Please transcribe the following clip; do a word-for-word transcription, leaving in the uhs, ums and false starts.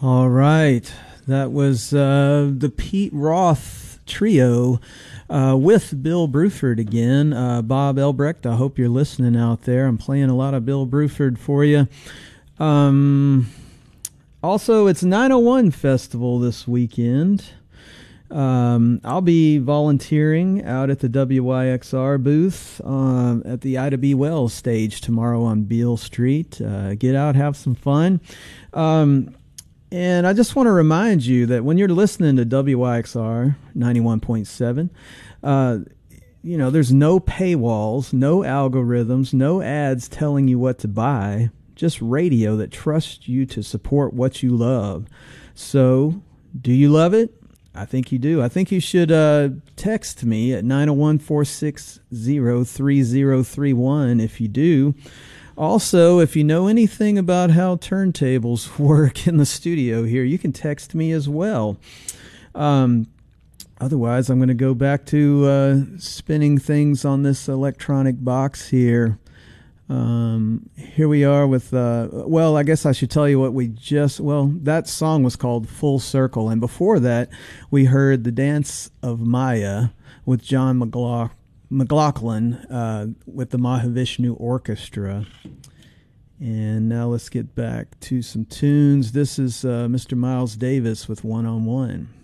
All right. That was uh, the Pete Roth Trio uh, with Bill Bruford again. Uh, Bob Elbrecht, I hope you're listening out there. I'm playing a lot of Bill Bruford for you. Um, also, it's nine oh one Festival this weekend. Um, I'll be volunteering out at the W Y X R booth uh, at the Ida B. Wells stage tomorrow on Beale Street. Uh, get out, have some fun. Um, and I just want to remind you that when you're listening to W Y X R ninety-one point seven, uh, you know, there's no paywalls, no algorithms, no ads telling you what to buy, just radio that trusts you to support what you love. So, do you love it? I think you do. I think you should uh, text me at nine oh one, four six zero, three zero three one if you do. Also, if you know anything about how turntables work in the studio here, you can text me as well. Um, otherwise, I'm going to go back to uh, spinning things on this electronic box here. Um, here we are with, uh, well, I guess I should tell you what we just, well, that song was called Full Circle. And before that, we heard The Dance of Maya with John McLaugh- McLaughlin uh, with the Mahavishnu Orchestra. And now let's get back to some tunes. This is uh, Mister Miles Davis with One on One.